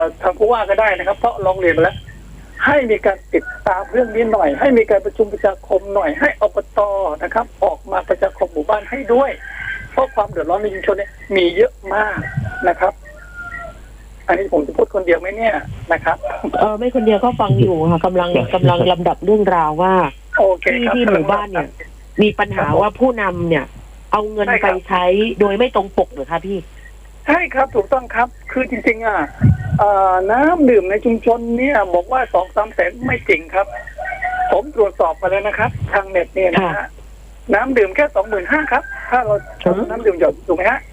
ทางผู้ว่าก็ได้นะครับเพราะร้องเรียนมาแล้วให้มีการติดตามเรื่องนี้หน่อยให้มีการประชุมประชาคมหน่อยให้อบต.นะครับออกมาประชาคมหมู่บ้านให้ด้วยเพราะความเดือดร้อนในชุมชนเนี่ยมีเยอะมากนะครับอันนี้ผมจะพูดคนเดียวไหมเนี่ยนะครับไม่คนเดียวก็ฟังอยู่ค่ะกำลังลำดับเรื่องราวว่าที่หมู่บ้านเนี่ยมีปัญหาว่าผู้นำเนี่ยเอาเงินไปใช้โดยไม่ตรงปกเหรอคะพี่ใช่ครับถูกต้องครับคือจริงๆน้ำดื่มในชุมชนเนี่ยบอกว่า 2-3 แสนไม่จริงครับผมตรวจสอบมาแล้วนะครับทางเน็ตเนี่ยนะฮะน้ำดื่มแค่ 25,000 ครับถ้าเราใช้น้ำดื่มหยดถูกไหมฮะ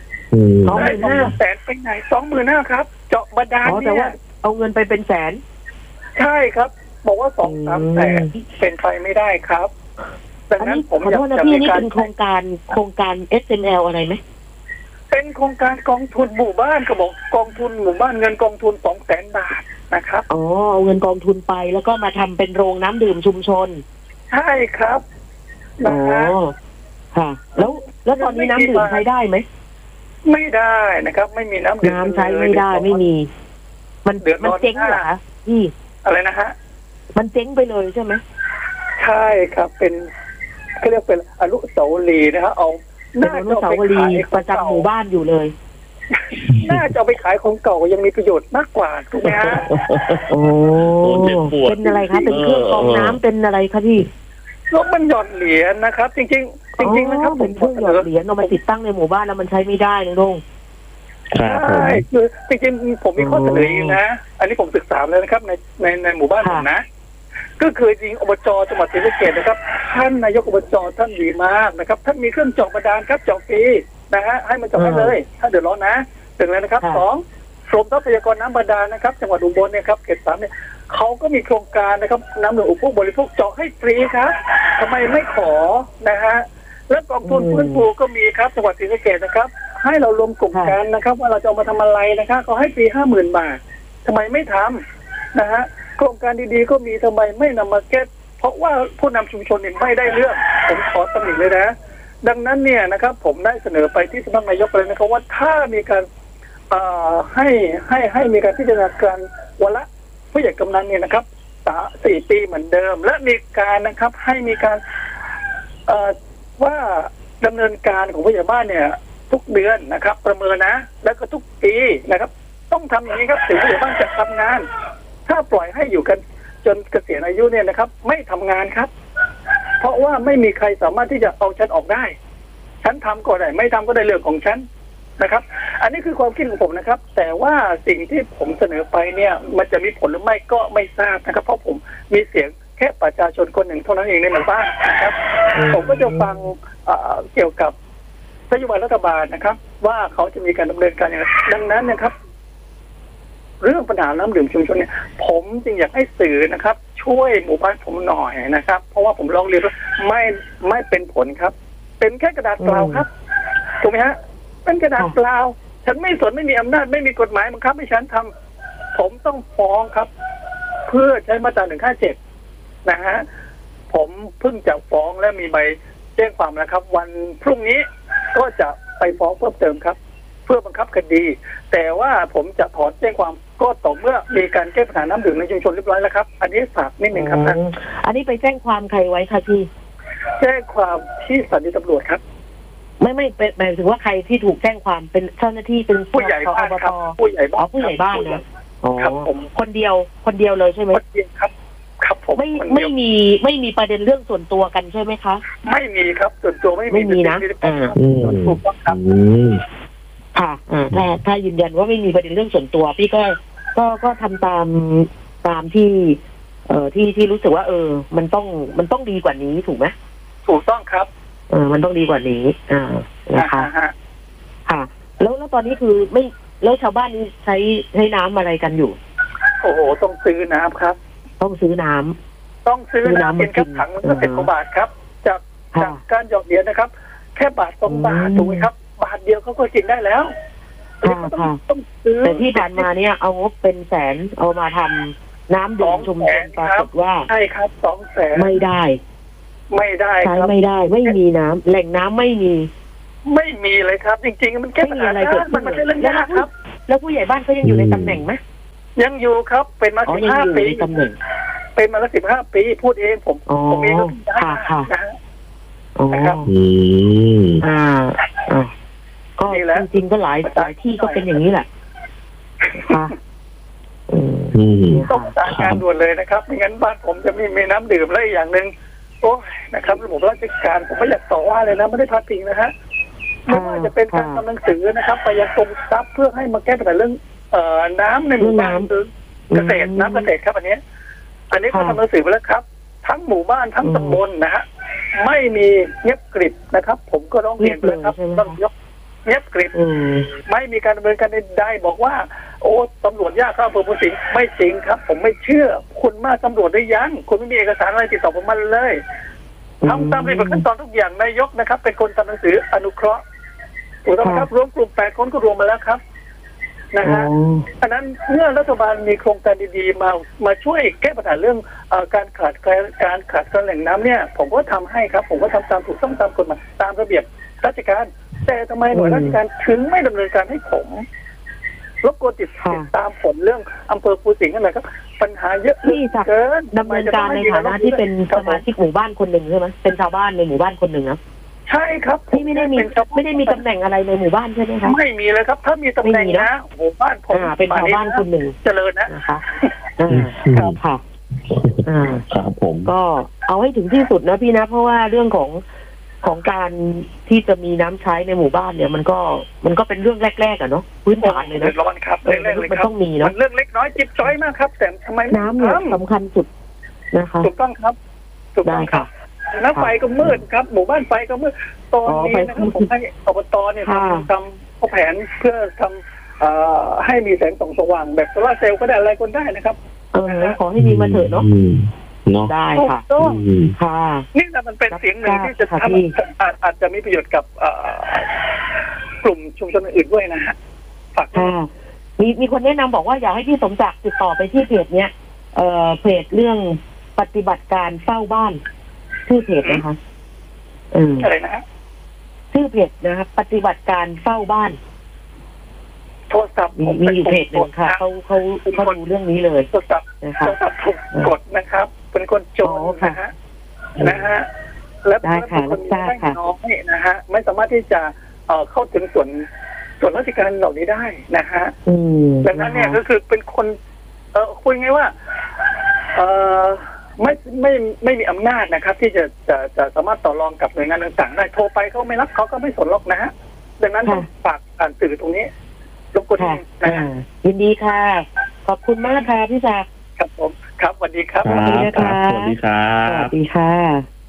25,000 แสนไปไหน 25,000 ครับเจาะบาดาลเนี่ยแต่ว่าเอาเงินไปเป็นแสนใช่ครับบอกว่า 2-3 แสนเป็นไปไม่ได้ครับดังนั้นผมอยากจะมีการเป็นโครงการ SNL อะไรไหมเป็นโครงการกองทุนหมู่บ้านก็บอกกองทุนหมู่บ้านเงินกองทุน 200,000 บาทนะครับอ๋อเอาเงินกองทุนไปแล้วก็มาทำเป็นโรงน้ำดื่มชุมชนใช่ครับอ๋อค่ะแล้วตอนนี้น้ำดื่มใช้ได้ไหมไม่ได้นะครับไม่มีน้ำดื่มใช้ไม่ได้ไม่มีมันเจ๊งเหรอคะพี่อะไรนะฮะมันเจ๊งไปเลยใช่ไหมใช่ครับเป็นเขาเรียกเป็นอนุสาวรีย์นะฮะเอาน่าจะไปขายประจำหมู่บ้านอยู่เลยน่าจะไปขายของเก่ายังมีประโยชน์มากกว่าถูกไหมฮะโอ้เป็นอะไรคะเป็นเครื่องกรองน้ำเป็นอะไรคะพี่รถมันหยอดเหรียญนะครับจริงนะครับเป็นเครื่องหยอดเหรียญเอามาติดตั้งในหมู่บ้านแล้วมันใช้ไม่ได้นะลุงใช่คือจริงๆผมมีข้อเสนออีกนะอันนี้ผมศึกษาเลยนะครับในหมู่บ้านผมนะก็คือจริงอบจ.จังหวัดศรีสะเกษนะครับท่านนายกอบจ.ท่านดีมากนะครับท่านมีเครื่องเจาะบาดาลครับเจาะฟรีนะฮะให้มันเจาะให้เลยถ้าเดือดร้อนนะถึงแล้วนะครับ2กรมทรัพยากรน้ำบาดาลนะครับจังหวัดอุบลเนี่ยครับเขต 3เนี่ยเขาก็มีโครงการนะครับน้ำดื่มอุปโภคบริโภคเจาะให้ฟรีครับทำไมไม่ขอนะฮะและกองทุนฟื้นฟูก็มีครับจังหวัดศรีสะเกษนะครับให้เรารวมกลุ่มกันนะครับว่าเราจะเอามาทำอะไรนะครับเขาให้ฟรี 50,000 บาททำไมไม่ทำนะฮะโครงการดีๆก็มีทำไมไม่นำมาแก้เพราะว่าผู้นำชุมชนเนี่ยไม่ได้เรื่องผมขอตำหนิเลยนะดังนั้นเนี่ยนะครับผมได้เสนอไปที่สำนักนายกเลยนะครับว่าถ้ามีการให้มีการพิจารณาการวันละผู้ใหญ่กำนันเนี่ยนะครับ4 ปีเหมือนเดิมและมีการนะครับให้มีการว่าดำเนินการของผู้ใหญ่บ้านเนี่ยทุกเดือนนะครับประเมินนะแล้วก็ทุกปีนะครับต้องทำอย่างนี้ครับถึงผู้ใหญ่บ้านจะทำงานถ้าปล่อยให้อยู่กันจนเกษียณอายุเนี่ยนะครับไม่ทำงานครับเพราะว่าไม่มีใครสามารถที่จะเอาฉันออกได้ฉันทำก็ได้ไม่ทำก็ได้เรื่องของฉันนะครับอันนี้คือความคิดของผมนะครับแต่ว่าสิ่งที่ผมเสนอไปเนี่ยมันจะมีผลหรือไม่ก็ไม่ทราบนะครับเพราะผมมีเสียงแค่ประชาชนคนหนึ่งเท่านั้นเองในหมู่บ้านนะครับผมก็จะฟังเกี่ยวกับนโยบายรัฐบาลนะครับว่าเขาจะมีการดำเนินการอย่างไรดังนั้นนะครับเรื่องปัญหาน้ำดื่มชุมชนเนี่ยผมจึงอยากให้สื่อนะครับช่วยหมู่บ้านผมหน่อยนะครับเพราะว่าผมร้องเรียนว่าไม่เป็นผลครับเป็นแค่กระดาษเปล่าครับถูกไหมฮะเป็นกระดาษเปล่าฉันไม่สนไม่มีอำนาจไม่มีกฎหมายบังคับให้ฉันทำผมต้องฟ้องครับเพื่อใช้มาตรา157นะฮะผมเพิ่งจะฟ้องและมีใบแจ้งความนะครับวันพรุ่งนี้ก็จะไปฟ้องเพิ่มเติมครับเพื่อบังคับคดีแต่ว่าผมจะถอนแจ้งความก็ต่อเมื่อมีการแก้ปัญหาน้ำดื่มในชุมชนเรียบร้อยแล้วครับอันนี้ฝากนิดนึงครับท่านอันนี้ไปแจ้งความใครไว้คะพี่แจ้งความที่สถานีตำรวจครับไม่เป็นหมายถึงว่าใครที่ถูกแจ้งความเป็นเจ้าหน้าที่เป็นผู้ใหญ่บ้านครับผู้ใหญ่บ้านผู้ใหญ่บ้านนะครับผมคนเดียวเลยใช่ไหมคนเดียวครับครับผมไม่มีประเด็นเรื่องส่วนตัวกันใช่ไหมคะไม่มีครับส่วนตัวไม่มีนะถูกต้องครับค่ะถ้ายืนยันว่าไม่มีประเด็นเรื่องส่วนตัวพี่ก็ทำตามที่รู้สึกว่ามันต้องดีกว่านี้ถูกไหมถูกต้องครับมันต้องดีกว่านี้นะคะค่ะแล้วตอนนี้คือไม่แล้วชาวบ้านนี้ใช้น้ำอะไรกันอยู่โอ้โหต้องซื้อน้ำครับต้องซื้อน้ำเป็นครับถังมันก็10 กว่าบาทครับจากการหยอดเหรียญนะครับแค่บาท2 บาทถูกไหมครับบาทเดียวเขาก็กินได้แล้วต้องซื้อแต่ที่ผ่านมาเนี่ยเอางบเป็นแสนเอามาทำน้ำดื่มชุมชนปรากฏว่าใช่ครับ200,000 ไม่ได้ใช้ไม่ได้ไม่มีน้ำแหล่งน้ำไม่มีเลยครับจริงๆมันแก้ปัญหามันไม่ใช่เรื่องยากครับแล้วผู้ใหญ่บ้านเขายังอยู่ในตำแหน่งไหมยังอยู่ครับเป็นมาอ๋อยังอยู่ 15 ปีในตำแหน่งเป็นมาแล้ว15 ปีพูดเองผมอ๋อผมเองก็ได้ค่ะนะฮะอ๋อนะครับอ่าก็นี่แหละจริงๆก็หลายที่ก็เป็นอย่างนี้แหละค่ะต้องประสานงานด่วนเลยนะครับไม่งั้นบ้านผมจะไม่มีน้ำดื่มและอีกอย่างหนึ่งโอ้ยนะครับระบบราชการผมไม่อยากต่อว่าเลยนะไม่ได้พาดพิงนะฮะไม่ว่าจะเป็นการทำหนังสือนะครับ ไปยังกรมทรัพย์เพื่อให้มาแก้ปัญหาเรื่องน้ำในหมู่บ้านคือเกษตรน้ำเกษตรครับอันนี้ก็ทำหนังสือไปแล้วครับ ทั้งหมู่บ้านทั้งตำบลนะฮะไม่มีเงียบกริบนะครับ ผมก็ร้องเรียนเลยครับต้องยกเงียบกริบไม่มีการดำเนินการใดๆบอกว่าโอ้ตำรวจยากเข้าอำเภอภูสิงห์ไม่จริงครับ ผมไม่เชื่อคุณมาตำรวจได้ยังคุณไม่มีเอกสารอะไรติดต่อผมมาเลยทำตามระเบียบขั้นตอนทุกอย่างนายกนะครับ เป็นคนทำหนังสืออนุเคราะห์ถูกต้องครับรวมกลุ่ม8 คนก็รวมมาแล้วครับนะฮะอันนั้นเมื่อรัฐบาลมีโครงการดีๆมาช่วยแก้ปัญหาเรื่องการขาดแคลนแหล่งน้ำเนี่ยผมก็ทำให้ครับผมก็ทำตามถูกต้องตามกฎหมายตามระเบียบราชการแต่ทำไมหน่วยราชการถึงไม่ดำเนินการให้ผมรบกวนติดตามผลเรื่องอำเภอภูสิงห์กันหน่อยครับปัญหาเยอะเกินดำเนินการในฐานะที่เป็นสมาชิกหมู่บ้านคนหนึ่งใช่ไหมเป็นชาวบ้านในหมู่บ้านคนหนึ่งนะใช่ครับที่ไม่ได้มีตำแหน่งอะไรในหมู่บ้านใช่ไหมคะไม่มีเลยครับถ้ามีตำแหน่งนะหมู่บ้านผมเป็นชาวบ้านคนหนึ่งเจริญนะคะครับค่ะครับผมก็เอาให้ถึงที่สุดนะพี่นะเพราะว่าเรื่องของการที่จะมีน้ำใช้ในหมู่บ้านเนี่ยมันก็เป็นเรื่องแรกๆอะเนาะพื้นฐานเลยนะร้อนครับเรื่องแรกเลยครับมันต้องมีเนาะมันเรื่องเล็กน้อยจิ๊บจ้อยมากครับแต่ทำไมน้ำเนี่ยสำคัญสุดนะคะถูกต้องครับถูกต้องครับน้ำไฟก็มืดครับหมู่บ้านไฟก็มืดตอนนี้นะครับผมให้อบตเนี่ยทำแผนเพื่อทำให้มีแสงส่องสว่างแบบโซลาร์เซลล์ก็ได้อะไรก็ได้นะครับขอให้มีมาเถอะเนาะได้ค่ะค่ะนี่แหละมันเป็นเสียงหนึ่งที่จะทำอาจจะมีประโยชน์กับกลุ่มชุมชนอื่นด้วยนะฮะฝากมีคนแนะนำบอกว่าอยากให้พี่สมศักดิ์ติดต่อไปที่เพจเนี้ยเพจเรื่องปฏิบัติการเฝ้าบ้านชื่อเพจนะคะอะไรนะฮะชื่อเพจนะครับปฏิบัติการเฝ้าบ้านโทรศัพท์มีอยู่เพจหนึ่งค่ะเขาดูเรื่องนี้เลยโทรศัพท์ถูกกดนะครับเป็นคนโจรนะฮะและเป็นคนไม่น้อยนะฮะไม่สามารถที่จะเข้าถึงส่วนราชการเหล่านี้ได้นะฮะดังนั้นเนี่ยก็คือเป็นคนคุยไงว่าไม่มีอำนาจนะครับที่จะสามารถต่อรองกับหน่วยงานต่างๆได้โทรไปเขาไม่รับเขาก็ไม่สนหรอกนะฮะดังนั้นต้องฝากอ่านสื่อตรงนี้รบกวนนะยินดีค่ะขอบคุณมากค่ะพี่ศักดิ์ครับผมครับสวัสดีครับสวัสดีครับสวัสดีค่ะ